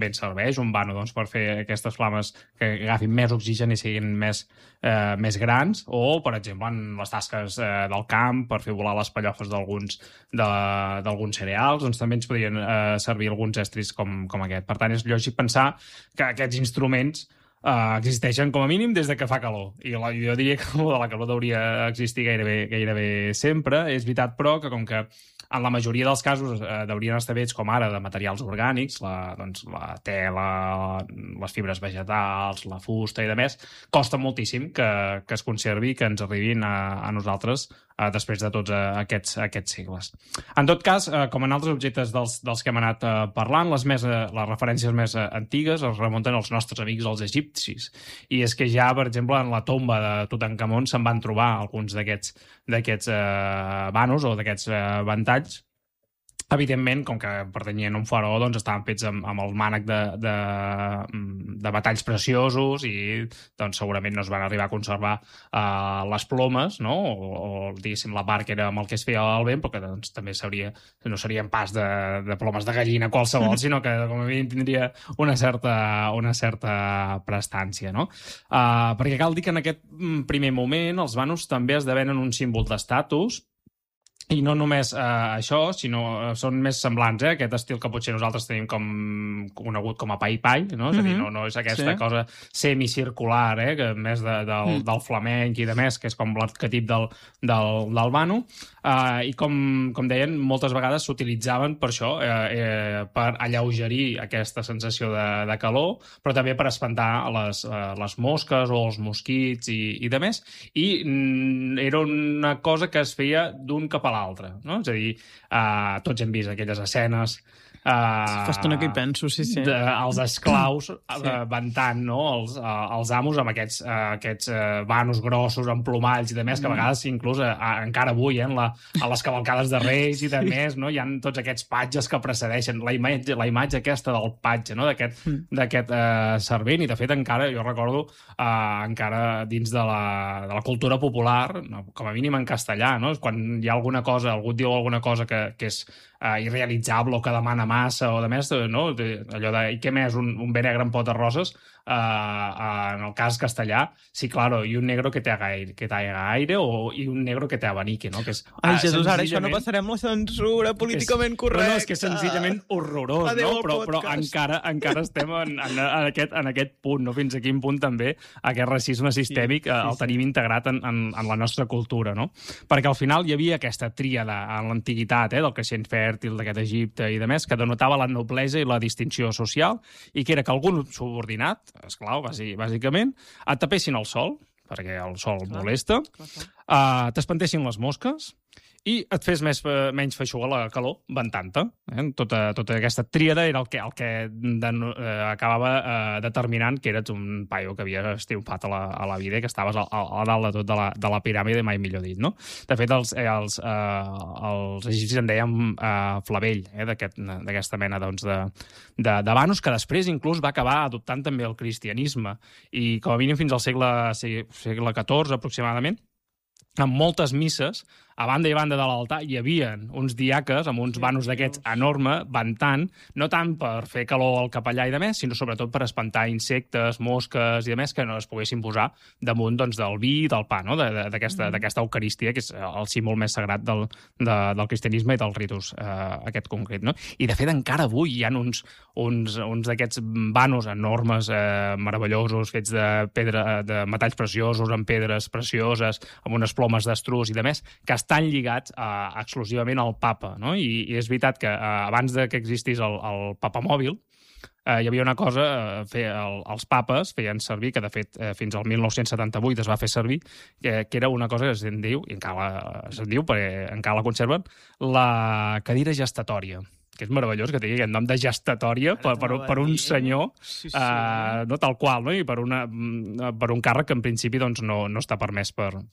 ben serveix un vano doncs, per fer aquestes flames que agafin més oxigen i siguin més grans, o, per exemple, en les tasques del camp, per fer volar les pallofes d'alguns cereals, doncs també ens podrien servir alguns estris com aquest. Per tant, és lògic pensar que aquests instruments existeixen com a mínim des de que fa calor. I jo diria que la calor hauria existir gairebé sempre. És veritat, però, que com que en la majoria dels casos haurien estar fets com ara de materials orgànics, la tela, les fibres vegetals, la fusta i de més, costa moltíssim que es conservi i que ens arribin a nosaltres després de tots aquests segles. En tot cas, com en altres objectes dels que hem anat parlant, les referències més antigues es remunten als nostres amics, els egipcis. I és que ja, per exemple, en la tomba de Tutankamon se'n van trobar alguns d'aquests vanos o d'aquests ventalls. Evidentment, com que pertanyien a un faraó, doncs estaven fets amb el mànec de metalls preciosos i doncs segurament no es van arribar a conservar les plomes, no? O diguéssim, la part que era amb el que es feia el vent, però que doncs, també no serien pas de plomes de gallina qualsevol, sinó que com a mínim tindria una certa prestància, no? Perquè cal dir que en aquest primer moment els vanos també esdevenen un símbol d'estatus. I no només això, sinó són més semblants, aquest estil que potser nosaltres tenim conegut com a pai-pai, no? És a dir, no és aquesta cosa semicircular, que més del flamenc i de més, que és com l'arquetip del vano. I com deien, moltes vegades s'utilitzaven per això, per alleugerir aquesta sensació de calor, però també per espantar les mosques o els mosquits i de més. I era una cosa que es feia d'un cap a l'altre, no? És a dir, tots hem vist aquelles escenes fa estona que hi penso, sí. Els esclaus ventant, no? Els amos amb aquests vanos grossos, emplomalls i de més, que a vegades inclús encara avui a les cavalcades de Reis i de més, no? Hi ha tots aquests patges que precedeixen la imatge aquesta del patge, no? D'aquest servent, i de fet encara, jo recordo, encara dins de la cultura popular, com a mínim en castellà, no? Quan hi ha alguna cosa, algú diu alguna cosa que és irrealitzable o que demana massa o de més, no? Allò de, i què més, un bé negre en pot de roses, en el cas castellà, sí, claro, i un negro que te haga aire, i un negro que te abanique, no? Que és, ai, Jesús, ara això no passarem la censura políticament correcta. No, és que és senzillament horrorós, no? Però encara estem en aquest punt, no? Fins a quin punt també aquest racisme sistèmic el tenim integrat en la nostra cultura, no? Perquè al final hi havia aquesta tríada en l'antiguitat, del creixent fèrtil d'aquest Egipte i de més, que denotava la noblesa i la distinció social, i que era que algun subordinat, esclau, bàsicament, et tapessin el sol, perquè el sol molesta, t'espantessin les mosques i et fes menys feixuga la calor ventant-te. Tota aquesta tríada era el que acabava determinant que eres un paio que havia triomfat a la vida i que estaves a dalt de tot de la piràmide, mai millor dit, no? De fet, els egipcis en dèiem flavell, d'aquesta mena de vanos, que després inclús va acabar adoptant també el cristianisme, i com a mínim fins al segle XIV aproximadament, en moltes misses, a banda i banda de l'altar, hi havia uns diaques amb uns vanos d'aquests enormes, ventant, no tant per fer calor al capellà i de més, sinó sobretot per espantar insectes, mosques i de més, que no es poguessin posar damunt del vi i del pa, no? D'aquesta eucaristia, que és el símbol més sagrat del cristianisme i del ritus aquest concret, no? I de fet encara avui hi ha uns d'aquests vanos enormes, meravellosos, fets de pedra, de metalls preciosos, amb pedres precioses, amb unes plomes d'estruç i de més, que estan lligats exclusivament al papa, no? I és veritat que abans que existís el papamòbil, hi havia una cosa, els papes feien servir, que de fet fins al 1978 es va fer servir, que era una cosa que se'n diu, i encara se'n diu perquè encara la conserven, la cadira gestatòria, que és meravellós que tingui aquest nom de gestatòria per un senyor, no tal qual, no? I per un càrrec que en principi doncs, no està permès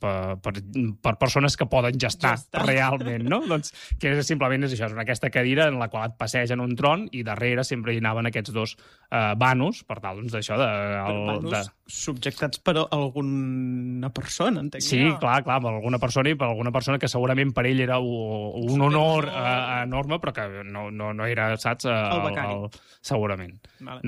per persones que poden gestar realment, no? Doncs que simplement és això, és aquesta cadira en la qual et passegen un tron i darrere sempre hi anaven aquests dos vanos, per tal, doncs, d'això, vanos subjectats per alguna persona, entenc. Sí, clar, per alguna persona que segurament per ell era un honor enorme, però que no era, saps? El becari. Segurament. Vale.